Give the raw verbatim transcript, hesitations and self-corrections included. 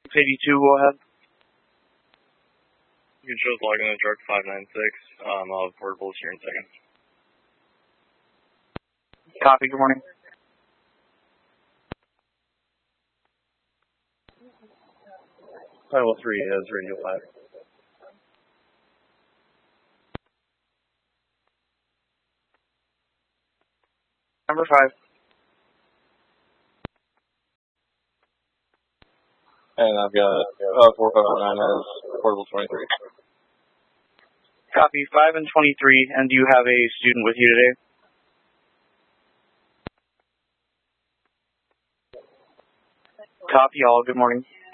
eighty-two, go ahead. You can show us logging in the dark five nine six. Um, I'll have portables here in a second. Copy, good morning. Iowa three has radio five. Number five. And I've got uh, four five nine has portable twenty-three. Copy, five and twenty-three, and do you have a student with you today? Copy all, good morning.